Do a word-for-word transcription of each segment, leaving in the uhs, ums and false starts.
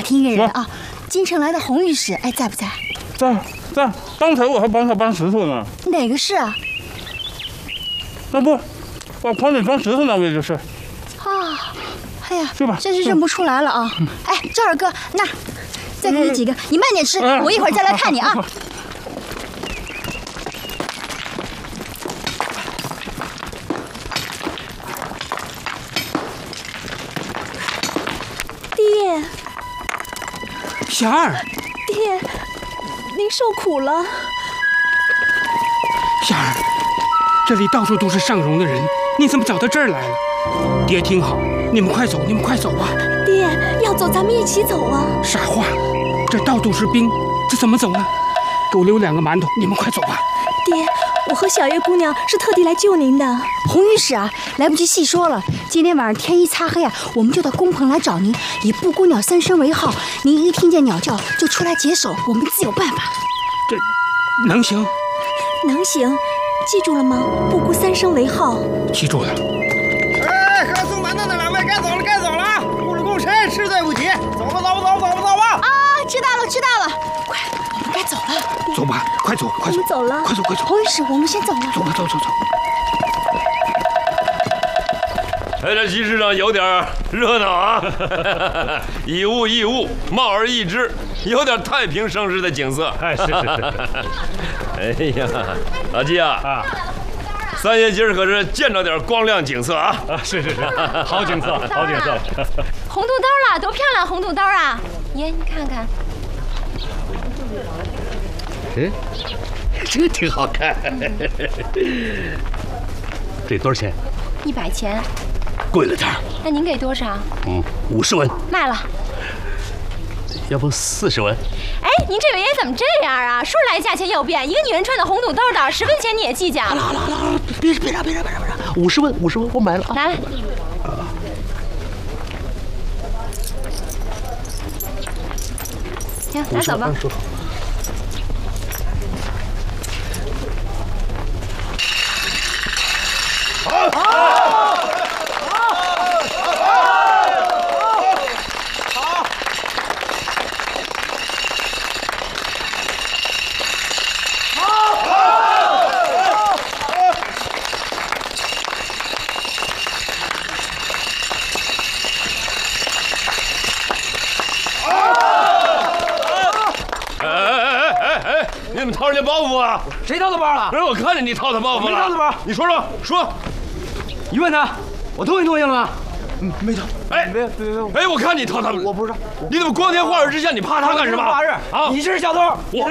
听一个人啊，京城来的洪御史，哎，在不在？ 在在，刚才我还帮他搬石头呢。 哪个是啊？ 那不，把筐里装石头那位就是。 啊，哎呀， 是吧？ 真是认不出来了啊！哎，赵二哥，那再给你几个，你慢点吃，我一会儿再来看你啊。 爹， 霞儿， 爹，您受苦了。 霞儿，这里到处都是上荣的人，你怎么找到这儿来了？爹听好，你们快走，你们快走啊！ 爹，要走咱们一起走啊！ 傻话，这到处是兵，这怎么走啊？给我留两个馒头，你们快走吧。 爹，我和小月姑娘是特地来救您的。 洪御史啊，来不及细说了。今天晚上天一擦黑啊，我们就到工棚来找您，以布谷鸟三声为号。您一听见鸟叫就出来解手，我们自有办法。 这能行？ 能行，记住了吗？布谷三声为号。 记住了。 哎，快送馒头的两位，该走了，该走了啊！误了功臣，实对不起。走吧，走吧，走吧，走吧，走吧。 啊，知道了，知道了。快，我们该走了。 走吧，快走，快走。 我们走了。 快走，快走。 洪御史，我们先走了。 走吧，走走走。 哎，这集市上有点热闹啊，以物易物，貌而易之，有点太平盛世的景色。 哎，是是是。 哎呀，老季啊，啊，三爷今儿可是见着点光亮景色啊！ 啊，是是是，好景色，好景色。 红肚兜啦，多漂亮红肚兜啊！爷，你看看。 哎，这挺好看。这多少钱？ 一百钱。 贵了点儿。 那您给多少？ 嗯，五十文。 卖了。 要不四十文？ 哎，您这位爷怎么这样啊？说来价钱又变，一个女人穿的红肚兜的，十分钱你也计较？ 好了好了好了，别别嚷别嚷别嚷别嚷，五十文五十文，我买了啊！ 来来。行，拿走吧。 好。好。你怎么掏人家包袱啊？ 谁掏的包了？ 不是，我看见你掏他包袱了。 没掏的包。 你说说说。 你问他，我同意同意了吗？ 嗯，没掏。 哎， 别别别！ 哎，我看你掏他， 我不知道。 你怎么光天化日之下你怕他干什么？ 化日啊！ 你是小偷！ 我。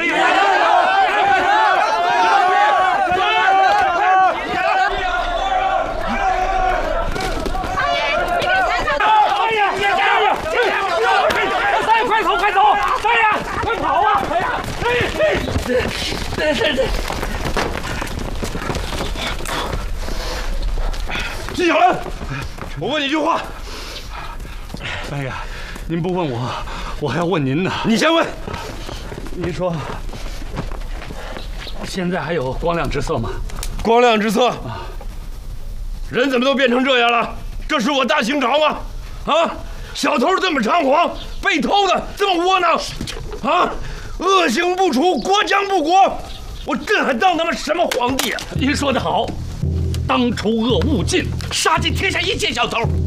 快走快走！三爷，快跑啊！哎呀，哎哎，这这这！ 纪晓岚，我问你一句话。 三爷，您不问我，我还要问您呢。 你先问。 您说，现在还有光亮之色吗？ 光亮之色。人怎么都变成这样了？这是我大清朝吗？啊！小偷这么猖狂，被偷的这么窝囊，啊！恶行不除，国将不国，我这还当他妈什么皇帝啊？ 您说得好，当除恶务尽，杀尽天下一切小偷。